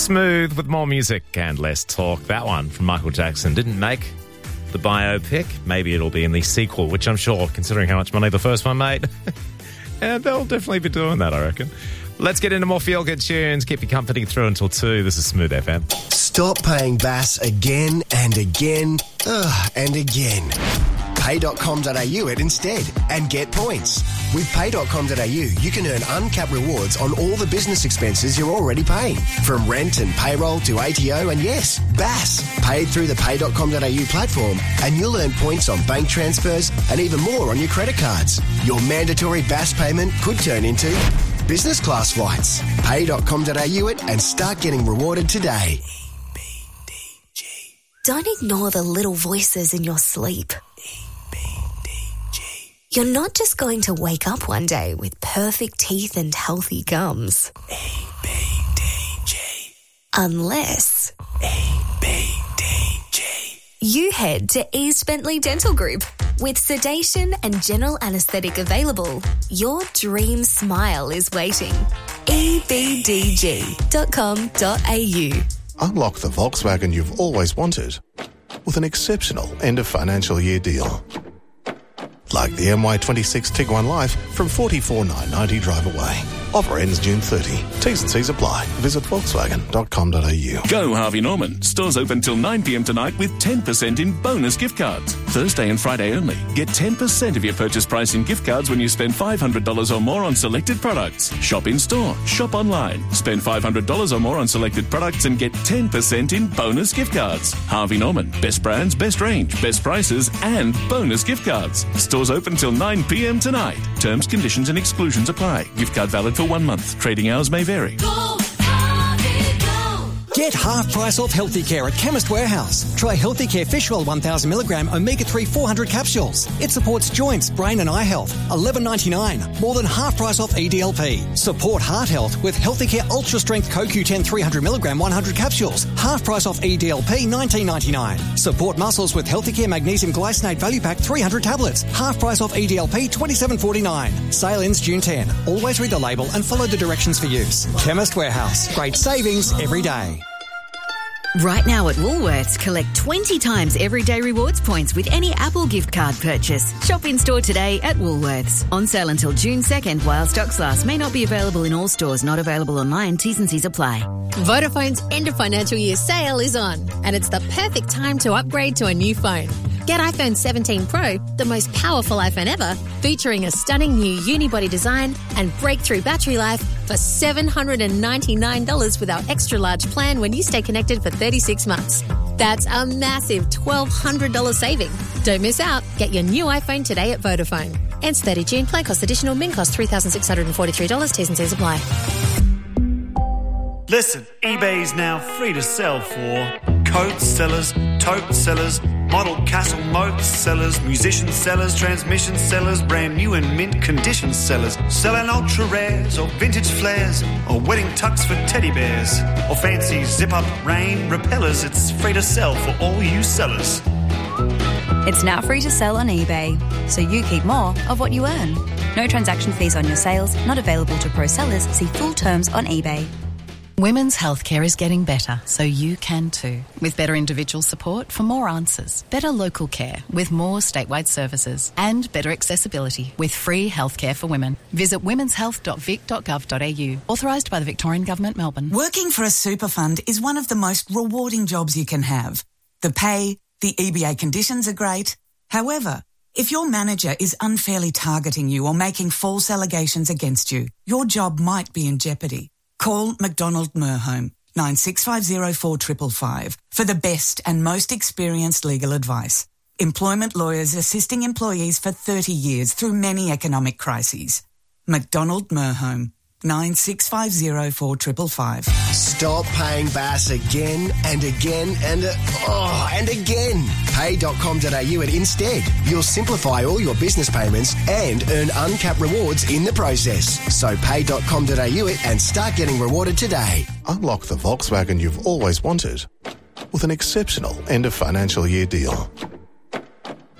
Smooth with more music and less talk. That one from Michael Jackson didn't make the biopic. Maybe it'll be in the sequel, which I'm sure, considering how much money the first one made, and they'll definitely be doing that, I reckon. Let's get into more feel-good tunes. Keep you company through until 2. This is Smooth FM. Stop paying BAS again and again and again. Pay.com.au it instead and get points. With Pay.com.au, you can earn uncapped rewards on all the business expenses you're already paying. From rent and payroll to ATO and yes, BAS. Paid through the Pay.com.au platform and you'll earn points on bank transfers and even more on your credit cards. Your mandatory BAS payment could turn into business class flights. Pay.com.au it and start getting rewarded today. Don't ignore the little voices in your sleep. You're not just going to wake up one day with perfect teeth and healthy gums. Unless you head to East Bentley Dental Group. With sedation and general anaesthetic available, your dream smile is waiting. ebdg.com.au. Unlock the Volkswagen you've always wanted with an exceptional end of financial year deal. Like the MY26 Tiguan Life from $44,990 drive away. Offer ends June 30. T's and C's apply. Visit Volkswagen.com.au. Go Harvey Norman. Stores open till 9 p.m. tonight with 10% in bonus gift cards. Thursday and Friday only. Get 10% of your purchase price in gift cards when you spend $500 or more on selected products. Shop in store. Shop online. Spend $500 or more on selected products and get 10% in bonus gift cards. Harvey Norman. Best brands, best range, best prices and bonus gift cards. Stores open till 9 p.m. tonight. Terms, conditions and exclusions apply. Gift card valid for 1 month. Trading hours may vary. Get half price off Healthy Care at Chemist Warehouse. Try Healthy Care Fish Oil 1000mg Omega-3 400 capsules. It supports joints, brain and eye health. $11.99. More than half price off EDLP. Support heart health with Healthy Care Ultra Strength CoQ10 300mg 100 capsules. Half price off EDLP $19.99. Support muscles with Healthy Care Magnesium Glycinate Value Pack 300 tablets. Half price off EDLP $27.49. Sale ends June 10. Always read the label and follow the directions for use. Chemist Warehouse. Great savings every day. Right now at Woolworths, collect 20 times everyday rewards points with any Apple gift card purchase. Shop in store today at Woolworths. On sale until June 2nd while stocks last. May not be available in all stores, not available online. T's and C's apply. Vodafone's end of financial year sale is on, and it's the perfect time to upgrade to a new phone. Get iPhone 17 Pro, the most powerful iPhone ever, featuring a stunning new unibody design and breakthrough battery life for $799 with our extra large plan when you stay connected for 36 months. That's a massive $1,200 saving. Don't miss out. Get your new iPhone today at Vodafone. Ends 30 June. Plan cost additional. Min cost $3,643. T's and C's apply. Listen, eBay's now free to sell for coat sellers, tote sellers, model castle moat sellers, musician sellers, transmission sellers, brand new and mint condition sellers, selling ultra rares or vintage flares or wedding tux for teddy bears or fancy zip-up rain repellers. It's free to sell for all you sellers. It's now free to sell on eBay, so you keep more of what you earn. No transaction fees on your sales, not available to pro sellers. See full terms on eBay. Women's healthcare is getting better, so you can too. With better individual support for more answers, better local care with more statewide services, and better accessibility with free healthcare for women. Visit womenshealth.vic.gov.au. Authorised by the Victorian Government, Melbourne. Working for a super fund is one of the most rewarding jobs you can have. The pay, the EBA conditions are great. However, if your manager is unfairly targeting you or making false allegations against you, your job might be in jeopardy. Call McDonald Merhome 9650 4555 for the best and most experienced legal advice. Employment lawyers assisting employees for 30 years through many economic crises. McDonald Merhome 9650 4555. Stop paying BAS again and again and again. Pay.com.au it instead. You'll simplify all your business payments and earn uncapped rewards in the process. So pay.com.au it and start getting rewarded today. Unlock the Volkswagen you've always wanted with an exceptional end of financial year deal.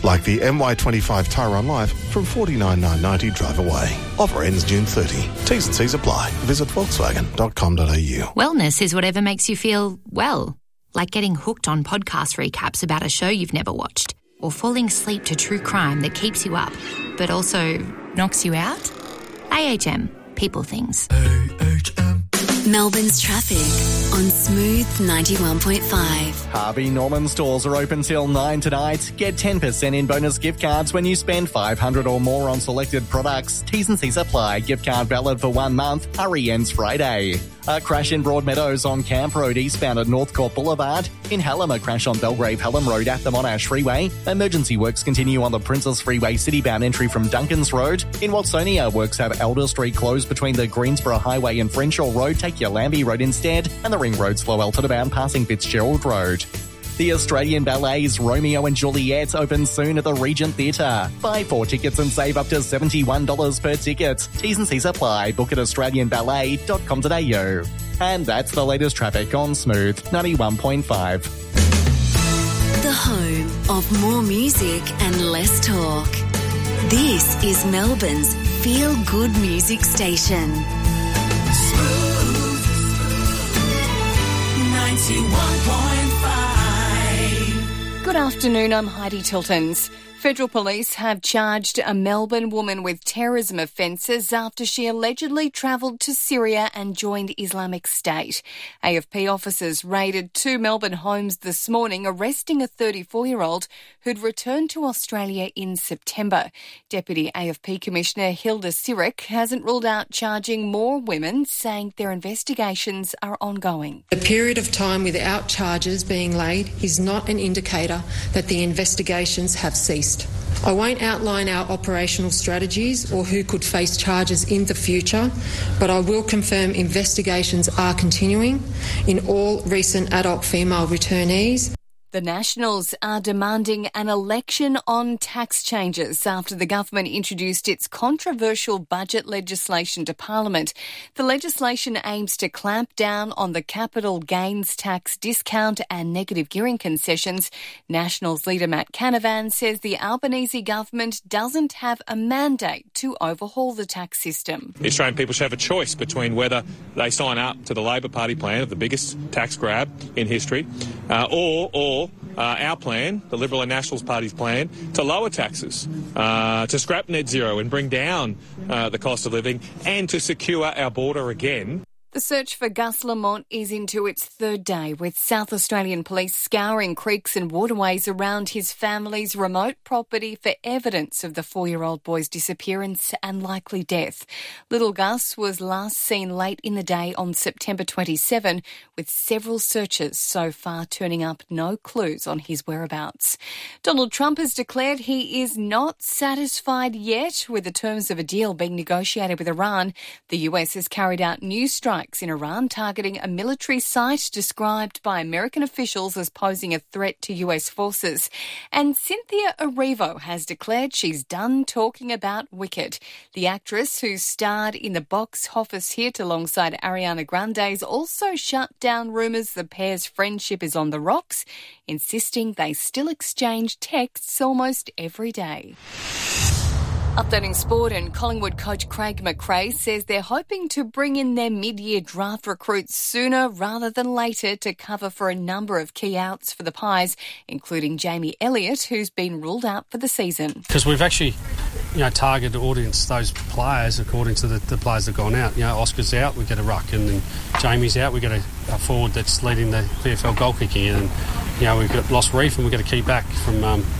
like the MY25 Tyrone Life from $49,990 drive away. Offer ends June 30. T's and C's apply. Visit Volkswagen.com.au. Wellness is whatever makes you feel well, like getting hooked on podcast recaps about a show you've never watched, or falling asleep to true crime that keeps you up, but also knocks you out. AHM. People things. Melbourne's traffic on Smooth 91.5. Harvey Norman stores are open till 9 tonight. Get 10% in bonus gift cards when you spend $500 or more on selected products. T's and C's apply. Gift card valid for 1 month. Hurry ends Friday. A crash in Broadmeadows on Camp Road eastbound at Northcourt Boulevard. In Hallam, a crash on Belgrave Hallam Road at the Monash Freeway. Emergency works continue on the Princess Freeway citybound entry from Duncans Road. In Watsonia, works have Elder Street closed between the Greensborough Highway and Frenshaw Road. Take your Lambie Road instead. And the Ring Road slow Elton bound passing Fitzgerald Road. The Australian Ballet's Romeo and Juliet opens soon at the Regent Theatre. Buy 4 tickets and save up to $71 per ticket. T's and C's apply. Book at australianballet.com.au. And that's the latest traffic on Smooth 91.5. The home of more music and less talk. This is Melbourne's Feel Good Music Station. Smooth 91.5. Good afternoon, I'm Heidi Tiltons. Federal police have charged a Melbourne woman with terrorism offences after she allegedly travelled to Syria and joined Islamic State. AFP officers raided 2 Melbourne homes this morning, arresting a 34-year-old who'd returned to Australia in September. Deputy AFP Commissioner Hilda Siric hasn't ruled out charging more women, saying their investigations are ongoing. The period of time without charges being laid is not an indicator that the investigations have ceased. I won't outline our operational strategies or who could face charges in the future, but I will confirm investigations are continuing in all recent adult female returnees. The Nationals are demanding an election on tax changes after the government introduced its controversial budget legislation to Parliament. The legislation aims to clamp down on the capital gains tax discount and negative gearing concessions. Nationals leader Matt Canavan says the Albanese government doesn't have a mandate to overhaul the tax system. The Australian people should have a choice between whether they sign up to the Labor Party plan of the biggest tax grab in history or our plan, the Liberal and Nationals Party's plan, to lower taxes, to scrap net zero and bring down the cost of living and to secure our border again. The search for Gus Lamont is into its 3rd day, with South Australian police scouring creeks and waterways around his family's remote property for evidence of the 4-year-old boy's disappearance and likely death. Little Gus was last seen late in the day on September 27, with several searches so far turning up no clues on his whereabouts. Donald Trump has declared he is not satisfied yet with the terms of a deal being negotiated with Iran. The US has carried out new strikes in Iran targeting a military site described by American officials as posing a threat to US forces. And Cynthia Erivo has declared she's done talking about Wicked. The actress, who starred in the box office hit alongside Ariana Grande, also shut down rumours the pair's friendship is on the rocks, insisting they still exchange texts almost every day. Updating sport, and Collingwood coach Craig McRae says they're hoping to bring in their mid-year draft recruits sooner rather than later to cover for a number of key outs for the Pies, including Jamie Elliott, who's been ruled out for the season. Because we've actually, targeted audience those players according to the players that have gone out. Oscar's out, we get a ruck, and then Jamie's out, we get a forward that's leading the VFL goal kicking, and we've got Lost Reef, and we've got a key back from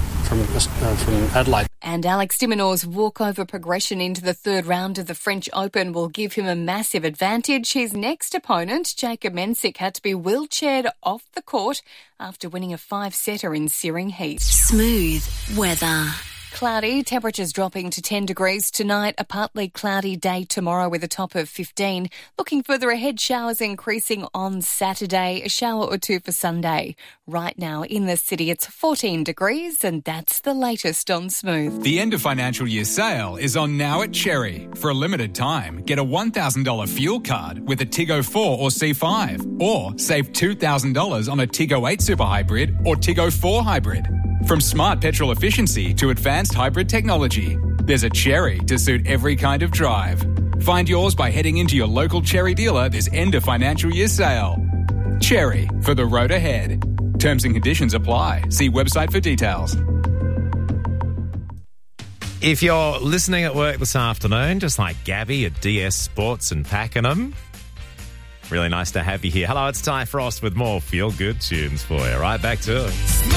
Adelaide. And Alex de Minaur's walkover progression into the 3rd round of the French Open will give him a massive advantage. His next opponent, Jacob Mensik, had to be wheelchaired off the court after winning a 5-setter in searing heat. Smooth weather. Cloudy, temperatures dropping to 10 degrees tonight, a partly cloudy day tomorrow with a top of 15. Looking further ahead, showers increasing on Saturday, a shower or two for Sunday. Right now in the city, it's 14 degrees, and that's the latest on Smooth. The end of financial year sale is on now at Cherry. For a limited time, get a $1,000 fuel card with a Tiggo 4 or C5, or save $2,000 on a Tiggo 8 Super Hybrid or Tiggo 4 Hybrid. From smart petrol efficiency to advanced hybrid technology, there's a Chery to suit every kind of drive. Find yours by heading into your local Chery dealer this end of financial year sale. Chery, for the road ahead. Terms and conditions apply. See website for details. If you're listening at work this afternoon, just like Gabby at DS Sports and Pakenham, really nice to have you here. Hello, it's Ty Frost with more feel-good tunes for you. Right back to it.